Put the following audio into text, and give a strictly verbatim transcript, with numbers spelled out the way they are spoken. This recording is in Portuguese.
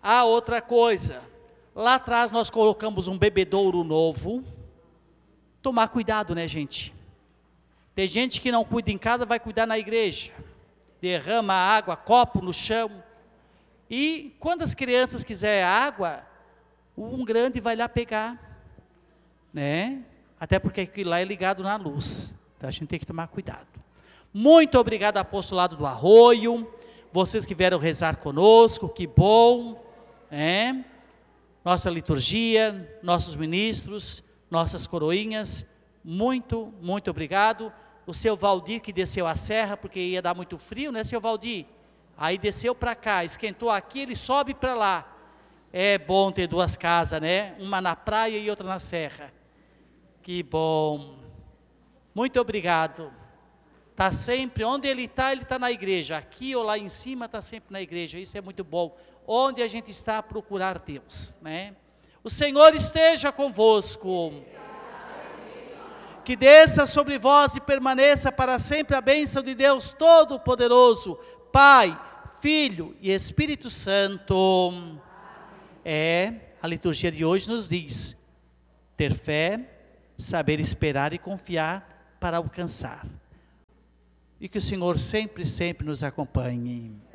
Ah, outra coisa, lá atrás nós colocamos um bebedouro novo. Tomar cuidado, né, gente? Tem gente que não cuida em casa, vai cuidar na igreja. Derrama água, copo no chão. E quando as crianças quiserem água, um grande vai lá pegar, né? Até porque aquilo lá é ligado na luz. Então a gente tem que tomar cuidado. Muito obrigado, apostolado do Arroio. Vocês que vieram rezar conosco, que bom, né? Nossa liturgia, nossos ministros, nossas coroinhas, muito, muito obrigado. O seu Valdir que desceu a serra, porque ia dar muito frio, né, seu Valdir? Aí desceu para cá, esquentou aqui, ele sobe para lá. É bom ter duas casas, né? Uma na praia e outra na serra. Que bom. Muito obrigado. Está sempre, onde ele está, ele está na igreja. Aqui ou lá em cima, está sempre na igreja. Isso é muito bom. Onde a gente está a procurar Deus, né? O Senhor esteja convosco. Que desça sobre vós e permaneça para sempre a bênção de Deus Todo-Poderoso, Pai, Filho e Espírito Santo. É, a liturgia de hoje nos diz, ter fé, saber esperar e confiar para alcançar. E que o Senhor sempre, sempre nos acompanhe.